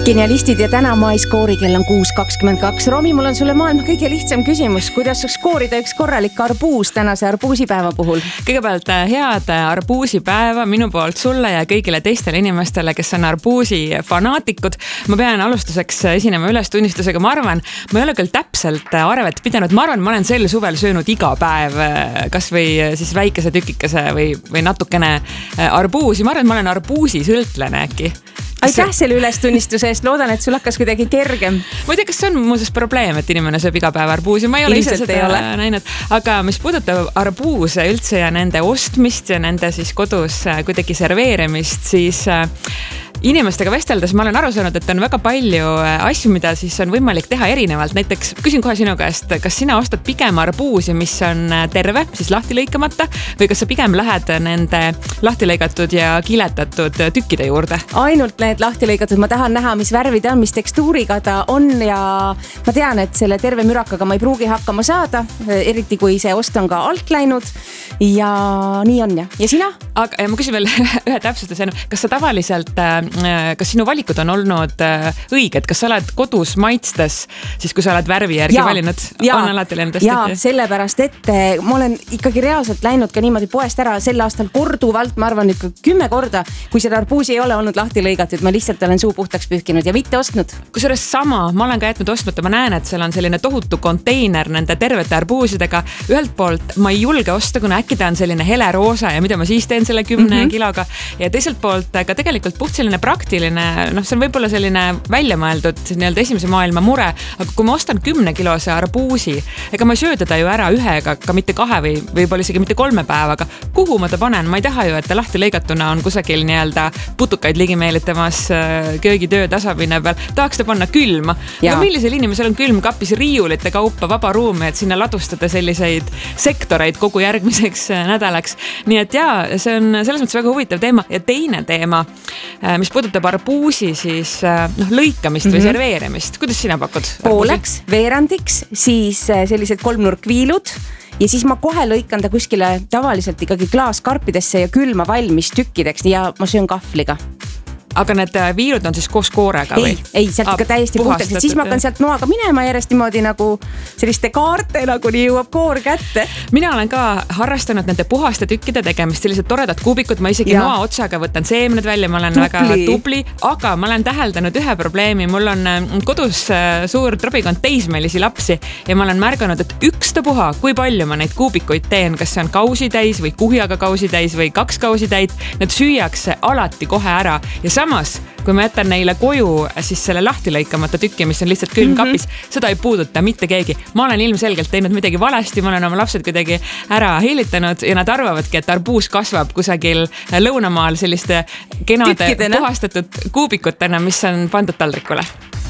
Genialistid ja täna maiskoori kell on 6.22. Romi, mul on sulle maailma kõige lihtsam küsimus. Kuidas saaks koorida üks korralik arbuus tänase arbuusipäeva puhul? Kõigepealt head arbuusipäeva minu poolt sulle ja kõigile teistele inimestele, kes on arbuusi fanaatikud. Ma pean alustuseks esinema ülestunnistusega. Ma arvan, ma ei ole küll täpselt arvet pidanud. Ma arvan, ma olen sel suvel söönud iga päev kas või siis väikese tükikese või natukene arbuusi. Ma arvan, et ma olen arbuusi sõltlane äkki. Aitäh selle ülestunnistuse eest. Loodan, et sul hakkas kuidagi kergem. Ma ei tea, kas see on muuseas probleem, et inimene sööb iga päev arbuusi. Ma ei ole ise seda näinud. Aga mis puudutab arbuuse üldse ja nende ostmist ja nende siis kodus kuidagi serveerimist, siis inimestega vesteldes ma olen aru saanud, et on väga palju asju, mida siis on võimalik teha erinevalt. Näiteks küsin kohe sinu käest, kas sina ostad pigem arbuusi, mis on terve, siis lahti lõikamata, või kas sa pigem lähed nende lahti lõigatud ja kiletatud tükkide juurde? Ainult need lahti lõigatud. Ma tahan näha, mis värvi ta on, mis tekstuuriga ta on ja ma tean, et selle terve mürakaga ma ei pruugi hakkama saada, eriti kui see ost on ka alt läinud ja nii on ja sina? Aga ma küsin veel ühe täpsustuse. Kas sa tavaliselt kas sinu valikud on olnud õiged? Kas sa oled kodus maitstes, siis kui sa oled värvi järgi valinud, on alati läinud hästi? Jaa, sellepärast, et ma olen ikkagi reaalselt läinud ka niimoodi poest ära sel aastal korduvalt, ma arvan ikka 10 korda, kui seda arbuusi ei ole olnud lahti lõigatud, ma lihtsalt olen suu puhtaks pühkinud ja mitte ostnud. Kusjuures sama, ma olen ka jätnud ostmata, ma näen, et seal on selline tohutu konteiner nende tervete arbuusidega. Ühelt poolt ma ei julge osta, kuna äkki ta on selline hele roosa ja mida ma siis teen selle 10 kiloga. Ja teiselt poolt ka tegelikult puht selline praktiline, see on võib-olla selline väljamõeldud nii-öelda esimese maailma mure, aga kui ma ostan 10 kilose arbuusi, ega ma ei söö teda ju ära ühega, ka mitte 2 või võib-olla isegi mitte 3 päevaga. Kuhu ma ta panen? Ma ei taha ju, et ta lahti lõigatuna on kusagil nii-öelda putukaid ligimeelitamas köögitöö tasapinne peal. Tahaks ta panna külma. Aga millisel inimesel on külmkapis riiulite kaupa vaba ruumi, et sinna ladustada selliseid sektoreid kogu järgmiseks nädalaks. Nii et see on selles mõttes väga huvitav teema. Ja teine teema, mis puudutab arbuusi, siis lõikamist või serveerimist. Kuidas sina pakud? Pooleks, veerandiks, siis sellised 3-nurkviilud ja siis ma kohe lõikan ta kuskile tavaliselt ikkagi klaaskarpidesse ja külma valmis tükkideks ja ma söön kahvliga. Aga need viilud on siis koos koorega või? Ei, sealt ikka täiesti puhtaks. Siis ma hakkan sealt noaga minema järjest niimoodi nagu selliste kaarte, nagu nii jõuab koor kätte. Mina olen ka harrastanud nende puhaste tükkide tegemist, sellised toredad kuubikud. Ma isegi noa otsaga võtan seemned välja, ma olen väga tubli. Aga ma olen täheldanud ühe probleemi. Mul on kodus suur trobikond teismelisi lapsi ja ma olen märganud, et ükstapuha, kui palju ma neid kuubikuid teen, kas see on kausitäis või kuhjaga kausitäis või 2 kausitäit, need süüakse alati kohe ära. Ja samas, kui ma jätan neile koju siis selle lahti lõikamata tükki, mis on lihtsalt külmkapis, seda ei puuduta mitte keegi. Ma olen ilmselgelt teinud midagi valesti, ma olen oma lapsed kuidagi ära hiilitanud ja nad arvavadki, et arbuus kasvab kusagil lõunamaal selliste kenade puhastatud kuubikutena, mis on pandud taldrikule.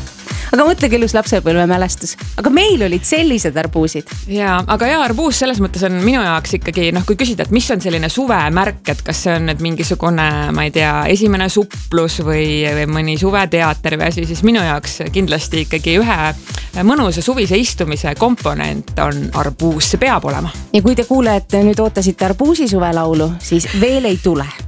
Aga mõtle küll lapsepõlve mälestus. Aga meil olid sellised arbuusid. Aga arbuus selles mõttes on minu jaoks ikkagi, kui küsida, et mis on selline suvemärk, et kas see on nüüd mingisugune, ma ei tea, esimene suplus või mõni suveteater või asi, siis minu jaoks kindlasti ikkagi ühe mõnusa suvise istumise komponent on arbuus, see peab olema. Ja kui te kuulete, nüüd ootasite arbuusi suvelaulu, siis veel ei tule.